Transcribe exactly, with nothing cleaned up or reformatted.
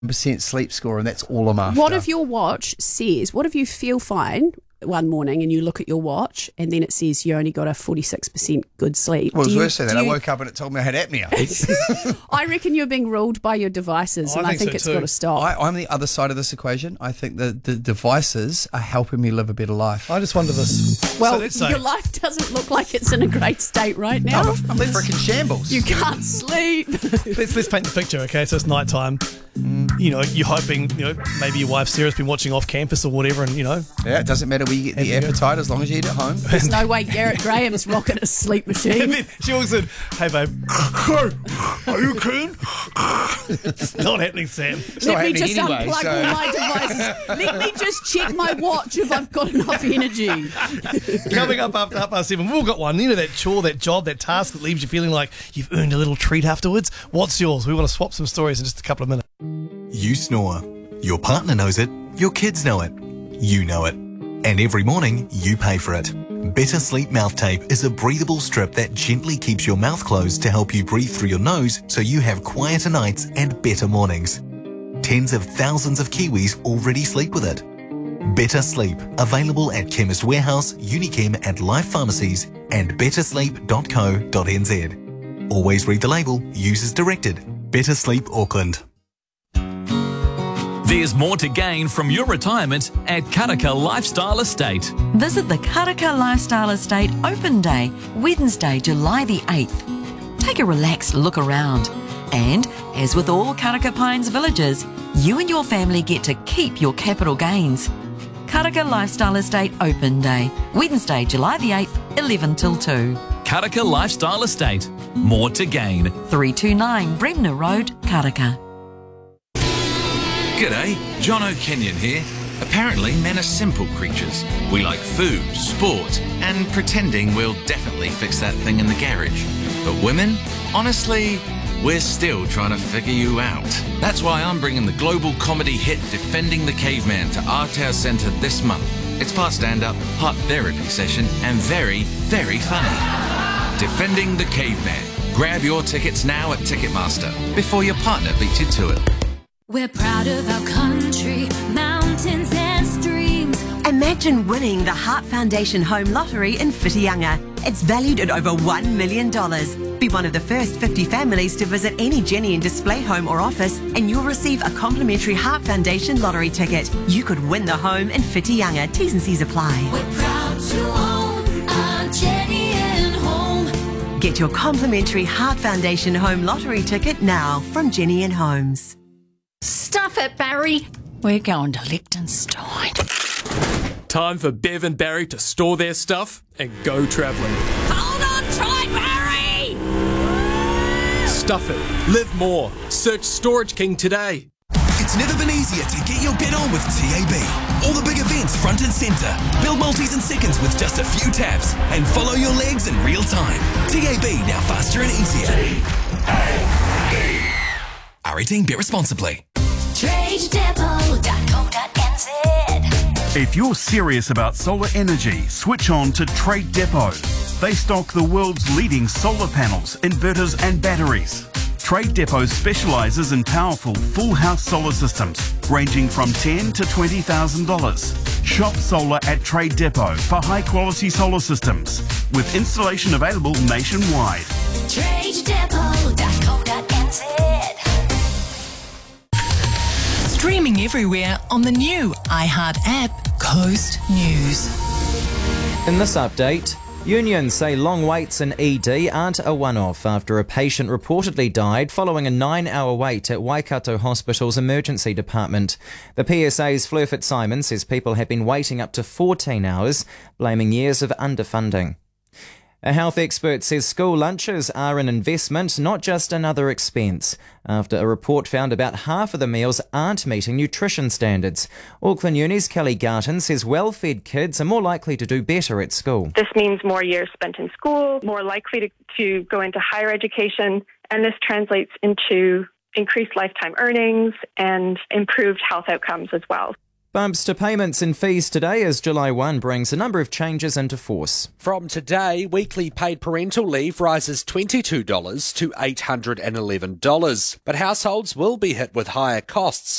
percent sleep score, and that's all I'm after. What if your watch says, what if you feel fine one morning and you look at your watch and then it says you only got a forty-six percent good sleep? Well, it was Do you- worse than that. do I you- woke up and it told me I had apnea. I reckon you're being ruled by your devices, I and I think think so it's too. got to stop. I, I'm the other side of this equation. I think that the devices are helping me live a better life. I just wonder this. well, so let's say, your life doesn't look like it's in a great state right now. I'm a, I'm a freaking shambles. You can't sleep. let's let's paint the picture, okay? So it's night time. Mm. You know, you're hoping, you know, maybe your wife Sarah's been watching off campus or whatever, and you know, Yeah, it doesn't matter where you get the you go. appetite as long as you eat at home. There's no way Garrett Graham's rocking a sleep and machine. then she walks in, hey babe, are you keen? It's not happening, Sam. It's Let not me happening just anyway, unplug so- all my devices. Let me just check my watch if I've got enough energy. Coming up after half past seven, we've all got one. You know, that chore, that job, that task that leaves you feeling like you've earned a little treat afterwards. What's yours? We want to swap some stories in just a couple of minutes. You snore. Your partner knows it. Your kids know it. You know it. And every morning, you pay for it. Better Sleep Mouth Tape is a breathable strip that gently keeps your mouth closed to help you breathe through your nose so you have quieter nights and better mornings. Tens of thousands of Kiwis already sleep with it. Better Sleep, available at Chemist Warehouse, Unichem and Life Pharmacies and better sleep dot co dot n z. Always read the label, use as directed. Better Sleep Auckland. There's more to gain from your retirement at Karaka Lifestyle Estate. Visit the Karaka Lifestyle Estate Open Day, Wednesday, July the eighth. Take a relaxed look around. And, as with all Karaka Pines villages, you and your family get to keep your capital gains. Karaka Lifestyle Estate Open Day, Wednesday, July the eighth, eleven till two. Karaka Lifestyle Estate. More to gain. three two nine Bremner Road, Karaka. G'day, John O'Kenyon here. Apparently, men are simple creatures. We like food, sport, and pretending we'll definitely fix that thing in the garage. But women, honestly, we're still trying to figure you out. That's why I'm bringing the global comedy hit Defending the Caveman to Aotearoa Centre this month. It's part stand-up, part therapy session, and very, very funny. Defending the Caveman. Grab your tickets now at Ticketmaster before your partner beats you to it. We're proud of our country, mountains and streams. Imagine winning the Heart Foundation Home Lottery in Whitianga. It's valued at over one million dollars. Be one of the first fifty families to visit any Jenny and Display home or office and you'll receive a complimentary Heart Foundation lottery ticket. You could win the home in Whitianga. T's and C's apply. We're proud to own our Jenny and Home. Get your complimentary Heart Foundation Home Lottery ticket now from Jenny and Homes. Stuff it, Barry. We're going to Liechtenstein. Time for Bev and Barry to store their stuff and go travelling. Hold on tight, Barry! Stuff it. Live more. Search Storage King today. It's never been easier to get your bet on with T A B. All the big events front and centre. Build multis in seconds with just a few taps and follow your legs in real time. T A B, now faster and easier. T A B. R eighteen, bet responsibly. trade depot dot co dot n z. If you're serious about solar energy, switch on to Trade Depot. They stock the world's leading solar panels, inverters and batteries. Trade Depot specialises in powerful full house solar systems ranging from ten thousand dollars to twenty thousand dollars. Shop solar at Trade Depot for high quality solar systems with installation available nationwide. trade depot dot co dot n z. Streaming everywhere on the new iHeart app, Coast News. In this update, unions say long waits in E D aren't a one-off after a patient reportedly died following a nine-hour wait at Waikato Hospital's emergency department. The P S A's Fleur Fitzsimon says people have been waiting up to fourteen hours, blaming years of underfunding. A health expert says school lunches are an investment, not just another expense, after a report found about half of the meals aren't meeting nutrition standards. Auckland Uni's Kelly Garton says well-fed kids are more likely to do better at school. This means more years spent in school, more likely to, to go into higher education, and this translates into increased lifetime earnings and improved health outcomes as well. Bumps to payments and fees today as July first brings a number of changes into force. From today, weekly paid parental leave rises twenty-two dollars to eight hundred eleven dollars, but households will be hit with higher costs.